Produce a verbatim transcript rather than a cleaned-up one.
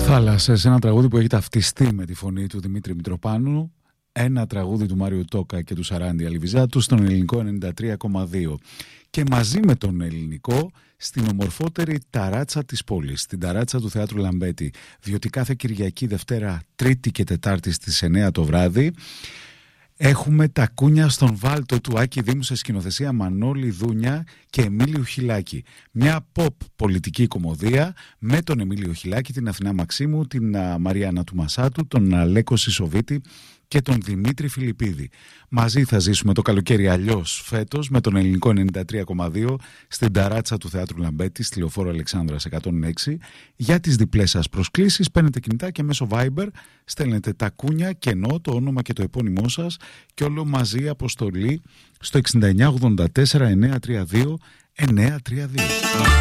Θάλασσες, ένα τραγούδι που έχει ταυτιστεί με τη φωνή του Δημήτρη Μητροπάνου, ένα τραγούδι του Μάριου Τόκα και του Σαράντι Αλιβιζάτου στον ελληνικό ενενήντα τρία κόμμα δύο και μαζί με τον ελληνικό στην ομορφότερη ταράτσα της πόλης, στην ταράτσα του Θεάτρου Λαμπέτη, διότι κάθε Κυριακή, Δευτέρα, Τρίτη και Τετάρτη στις εννιά το βράδυ έχουμε τα κούνια στον βάλτο του Άκη Δήμου σε σκηνοθεσία Μανώλη Δούνια και Εμίλιου Χιλάκη. Μια pop πολιτική κομμωδία με τον Εμίλιο Χιλάκη, την Αθηνά Μαξίμου, την Μαριάννα του Μασάτου, τον Αλέκο Σισοβίτη και τον Δημήτρη Φιλιππίδη. Μαζί θα ζήσουμε το καλοκαίρι αλλιώς φέτος με τον ελληνικό ενενήντα τρία κόμμα δύο στην ταράτσα του Θεάτρου Λαμπέτη, στη Λεωφόρο Αλεξάνδρας εκατόν έξι. Για τις διπλές σας προσκλήσεις παίρνετε κινητά και μέσω Viber στέλνετε τα κούνια, κενό, το όνομα και το επώνυμό σας και όλο μαζί αποστολή στο εξήντα εννιά ογδόντα τέσσερα εννιακόσια τριάντα δύο εννιακόσια τριάντα δύο.